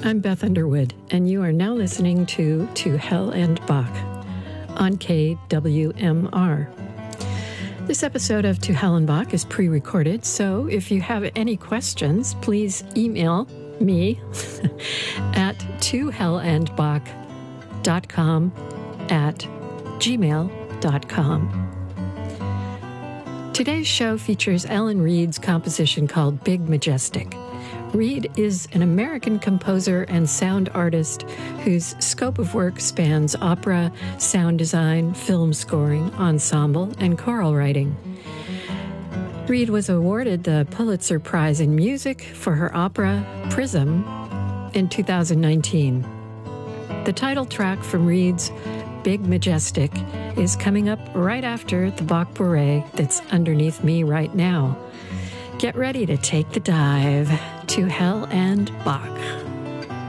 I'm Beth Underwood, and you are now listening to Hell and Bach on KWMR. This episode of To Hell and Bach is pre-recorded, so if you have any questions, please email me at tohellandbach.com@gmail.com. Today's show features Ellen Reid's composition called Big Majestic. Reid is an American composer and sound artist whose scope of work spans opera, sound design, film scoring, ensemble, and choral writing. Reid was awarded the Pulitzer Prize in Music for her opera, Prism, in 2019. The title track from Reid's Big Majestic is coming up right after the Bach Bourrée that's underneath me right now. Get ready to take the dive to Hell and Bach.